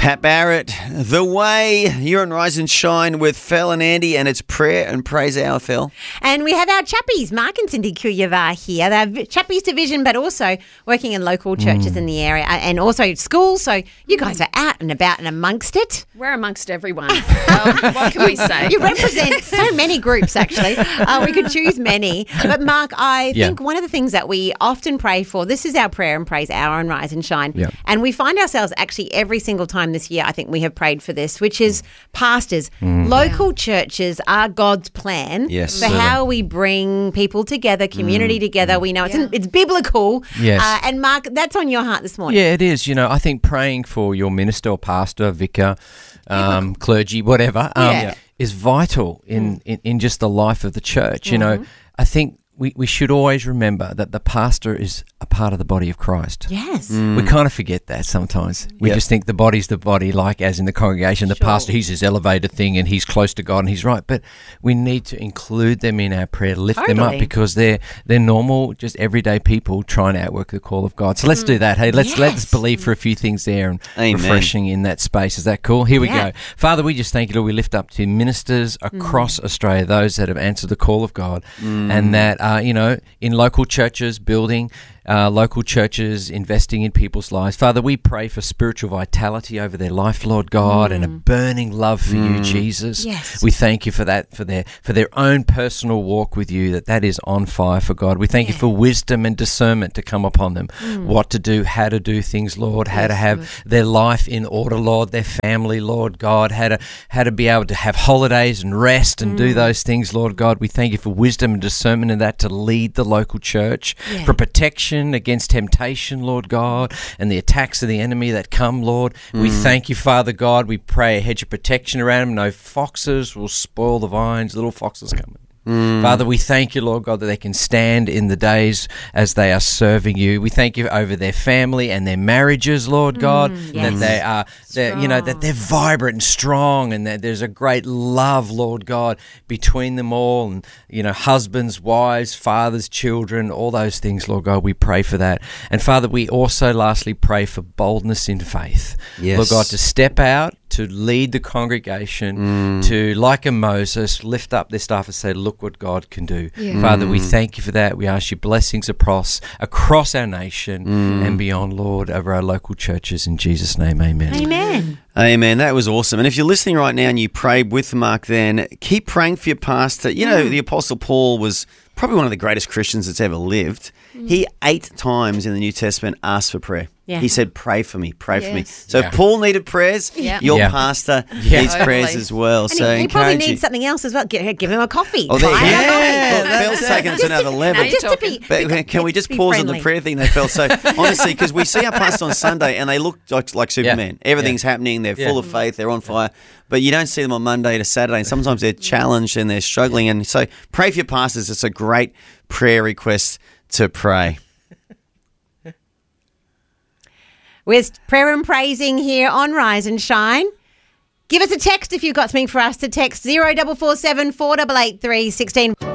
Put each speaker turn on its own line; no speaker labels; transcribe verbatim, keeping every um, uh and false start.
Pat Barrett, The Way. You're on Rise and Shine with Phil and Andy, and it's Prayer and Praise Hour, Phil.
And we have our chappies, Mark and Cindy Kuyavar here. They're chappies division, but also working in local churches mm. in the area and also schools. So you guys are out and about and amongst it.
We're amongst everyone. um, what can we say?
You represent so many groups, actually. Uh, we could choose many. But Mark, I yeah. think one of the things that we often pray for, this is our Prayer and Praise Hour on Rise and Shine. Yeah. And we find ourselves actually every single time this year, I think we have prayed for this, which is pastors. Mm. Local yeah. churches are God's plan
yes,
for certainly. how we bring people together, community mm. together. We know it's, yeah. it's biblical.
Yes.
Uh, and Mark, that's on your heart this morning.
Yeah, it is. You know, I think praying for your minister or pastor, vicar, um, clergy, whatever, um,
yeah.
is vital in, mm. in, in just the life of the church. You mm-hmm. know, I think we, we should always remember that the pastor is a part of the body of Christ.
Yes.
Mm. We kind of forget that sometimes. We yep. just think the body's the body, like as in the congregation, the sure. pastor, he's this elevated thing and he's close to God and he's right. But we need to include them in our prayer, lift totally. them up because they're they're normal, just everyday people trying to outwork the call of God. So let's mm. do that. Hey, let's yes. let's believe for a few things there and Amen. refreshing in that space. Is that cool? Here we yeah. go. Father, we just thank you, Lord. We lift up to ministers across mm. Australia, those that have answered the call of God mm. and that Uh, you know, in local churches, building uh, local churches, investing in people's lives. Father, we pray for spiritual vitality over their life, Lord God, mm. and a burning love for mm. you, Jesus.
Yes.
We thank you for that, for their for their own personal walk with you, that that is on fire for God. We thank yeah. you for wisdom and discernment to come upon them, mm. what to do, how to do things, Lord, how yes, to have Lord. their life in order, Lord, their family, Lord God, how to how to be able to have holidays and rest and mm. do those things, Lord God. We thank you for wisdom and discernment in that to lead the local church, yeah. for protection against temptation, Lord God, and the attacks of the enemy that come, Lord. Mm. We thank you, Father God. We pray a hedge of protection around them. No foxes will spoil the vines, little foxes coming. Mm. Father, we thank you, Lord God, that they can stand in the days as they are serving you. We thank you over their family and their marriages, Lord God,
mm, yes.
that they are, that, you know, that they're vibrant and strong, and that there's a great love, Lord God, between them all, and you know, husbands, wives, fathers, children, all those things, Lord God. We pray for that, and Father, we also lastly pray for boldness in faith, yes. Lord God, to step out, to lead the congregation, mm. to, like a Moses, lift up their staff and say, look what God can do. Yeah. Father, we thank you for that. We ask you blessings across, across our nation mm. and beyond, Lord, over our local churches. In Jesus' name, amen.
Amen.
Amen. That was awesome. And if you're listening right now and you prayed with Mark then, keep praying for your pastor. You know, mm. the Apostle Paul was probably one of the greatest Christians that's ever lived. Mm. He eight times in the New Testament asked for prayer. Yeah. He said, pray for me, pray yes. for me. So yeah. if Paul needed prayers, yeah. your yeah. pastor
yeah.
needs
totally.
prayers as well.
And
so
he, he probably needs
you.
something else as well. Give, give him a coffee.
Oh, there, yeah,
yeah.
Phil's taking it to another level.
Just to be,
but can we just pause friendly. on the prayer thing they felt so honestly, because we see our pastor on Sunday and they look like, like Superman. Yeah. Everything's yeah. happening. They're yeah. full of faith. They're on fire. But you don't see them on Monday to Saturday, and sometimes they're challenged and they're struggling. And so pray for your pastors. It's a great prayer request to pray.
We're prayer and praising here on Rise and Shine. Give us a text if you've got something for us to text zero four four seven, four eight eight, three one six.